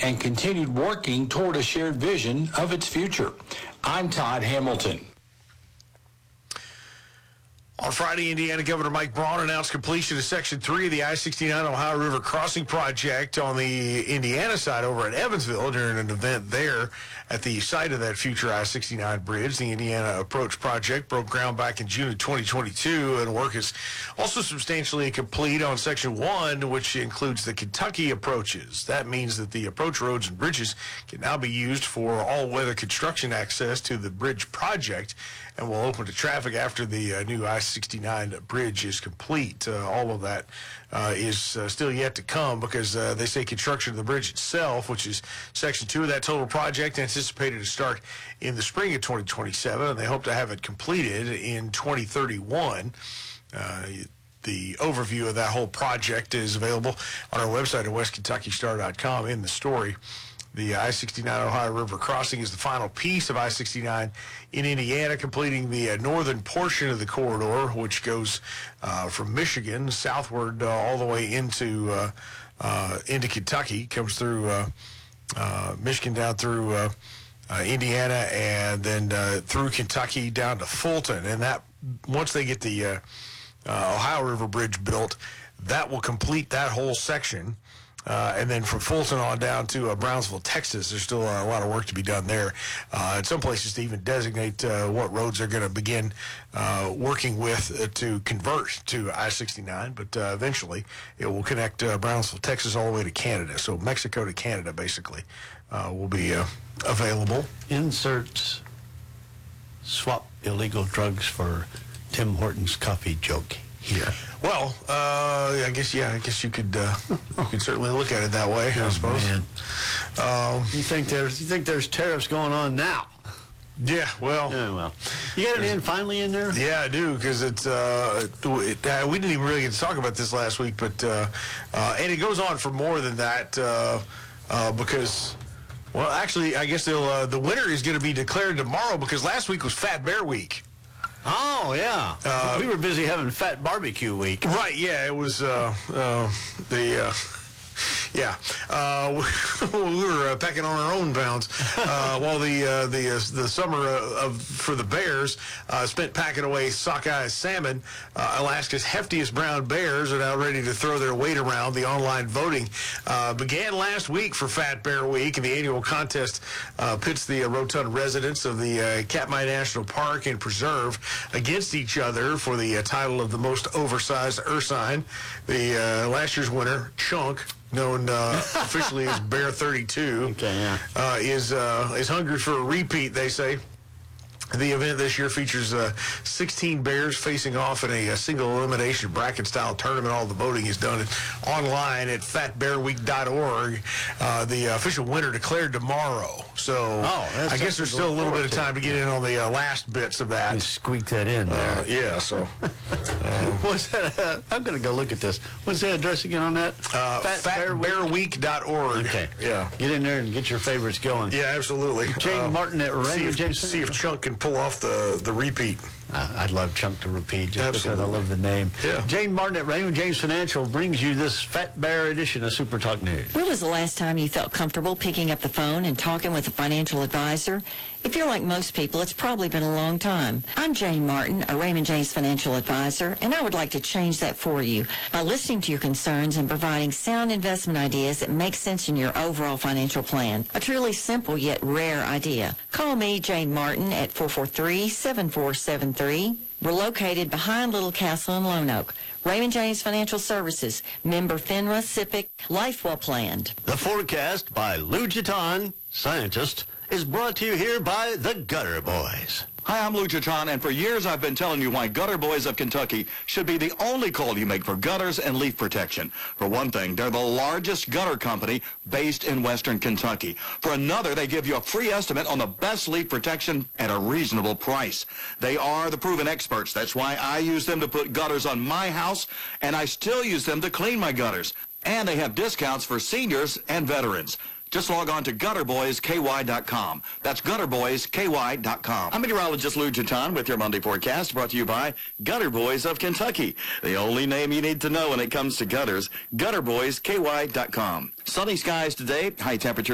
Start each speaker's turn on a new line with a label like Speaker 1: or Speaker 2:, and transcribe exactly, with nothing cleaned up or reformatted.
Speaker 1: and continued working toward a shared vision of its future. I'm Todd Hamilton.
Speaker 2: On Friday, Indiana Governor Mike Braun announced completion of Section three of the I sixty-nine Ohio River Crossing Project on the Indiana side over at Evansville during an event there at the site of that future I sixty-nine bridge. The Indiana Approach Project broke ground back in June of twenty twenty-two, and work is also substantially complete on Section one, which includes the Kentucky approaches. That means that the approach roads and bridges can now be used for all-weather construction access to the bridge project, and will open to traffic after the uh, new I sixty-nine bridge is complete. Uh, all of that uh, is uh, still yet to come, because uh, they say construction of the bridge itself, which is Section two of that total project, anticipated to start in the spring of twenty twenty-seven, and they hope to have it completed in twenty thirty-one. Uh, The overview of that whole project is available on our website at west kentucky star dot com in the story. The I sixty-nine Ohio River Crossing is the final piece of I sixty-nine in Indiana, completing the uh, northern portion of the corridor, which goes uh, from Michigan southward uh, all the way into uh, uh, into Kentucky, comes through uh, uh, Michigan down through uh, uh, Indiana, and then uh, through Kentucky down to Fulton. And that, once they get the uh, uh, Ohio River Bridge built, that will complete that whole section. Uh, and then from Fulton on down to uh, Brownsville, Texas, there's still uh, a lot of work to be done there. Uh, in some places to even designate uh, what roads they're going to begin uh, working with uh, to convert to I sixty-nine. But uh, eventually it will connect uh, Brownsville, Texas all the way to Canada. So Mexico to Canada, basically, uh, will be uh, available.
Speaker 3: Insert swap illegal drugs for Tim Hortons coffee joke here.
Speaker 2: Well, uh, I guess, yeah, I guess you could uh, you could certainly look at it that way, I
Speaker 3: Oh,
Speaker 2: suppose.
Speaker 3: man.
Speaker 2: Um,
Speaker 3: You think there's you think there's tariffs going on now?
Speaker 2: yeah, well.
Speaker 3: Yeah, well. You got it in finally in there?
Speaker 2: Yeah, I do, because it's uh, it, uh, we didn't even really get to talk about this last week, but uh, uh, and it goes on for more than that uh, uh, because, well, actually, I guess they'll uh, the winner is going to be declared tomorrow, because last week was Fat Bear Week.
Speaker 3: Oh, yeah.
Speaker 2: Uh,
Speaker 3: we were busy having fat barbecue week.
Speaker 2: Right, yeah, it was uh, uh, the, uh, yeah, uh, we were uh, pecking on our own pounds uh, while the uh, the uh, the summer uh, of for the Bears uh, spent packing away sockeye salmon. Uh, Alaska's heftiest brown bears are now ready to throw their weight around. The online voting uh, began last week for Fat Bear Week, and the annual contest uh, pits the uh, rotund residents of the uh, Katmai National Park and Preserve against each other for the uh, title of the most oversized ursine. The uh, last year's winner, Chunk, known uh, officially as Bear thirty-two,
Speaker 3: Okay, yeah.
Speaker 2: uh, is uh, is hungry for a repeat, they say. The event this year features uh, sixteen bears facing off in a, a single elimination bracket-style tournament. All the voting is done online at fat bear week dot org. Uh, the official winner declared tomorrow. So
Speaker 3: Oh, that's
Speaker 2: I guess there's still a little bit of time to get in on the uh, last bits of
Speaker 3: You
Speaker 2: that.
Speaker 3: squeak that in there.
Speaker 2: Uh, yeah, so
Speaker 3: What's that? Uh, I'm going to go look at this. What's the address again on that?
Speaker 2: uh, fat bear week dot org.
Speaker 3: Okay.
Speaker 2: Yeah.
Speaker 3: Get in there and get your favorites going.
Speaker 2: Yeah, absolutely.
Speaker 3: Jane
Speaker 2: Uh,
Speaker 3: Martin at
Speaker 2: see
Speaker 3: Raymond
Speaker 2: if,
Speaker 3: James.
Speaker 2: see if Chunk can pull off the, the repeat.
Speaker 3: Uh, I'd love Chunk to repeat just
Speaker 2: Absolutely.
Speaker 3: because I love the name.
Speaker 2: Yeah.
Speaker 3: Jane Martin at Raymond James Financial brings you this Fat Bear edition of Super Talk News.
Speaker 4: When was the last time you felt comfortable picking up the phone and talking with a financial advisor? If you're like most people, it's probably been a long time. I'm Jane Martin, a Raymond James financial advisor, and I would like to change that for you by listening to your concerns and providing sound investment ideas that make sense in your overall financial plan. A truly simple yet rare idea. Call me, Jane Martin, at four four three, seven four seven three. We're located behind Little Castle in Lone Oak. Raymond James Financial Services, member FINRA, SIPC, Life Well Planned.
Speaker 3: The forecast by Lou Jitan, scientist, is brought to you here by the Gutter Boys.
Speaker 5: Hi, I'm Lou Jitan, and for years I've been telling you why Gutter Boys of Kentucky should be the only call you make for gutters and leaf protection. For one thing, they're the largest gutter company based in western Kentucky. For another, they give you a free estimate on the best leaf protection at a reasonable price. They are the proven experts. That's why I use them to put gutters on my house, and I still use them to clean my gutters. And they have discounts for seniors and veterans. Just log on to gutter boys K Y dot com. That's gutter boys K Y dot com. I'm meteorologist Lou Jitan with your Monday forecast, brought to you by Gutter Boys of Kentucky. The only name you need to know when it comes to gutters, gutter boys K Y dot com. Sunny skies today, high temperature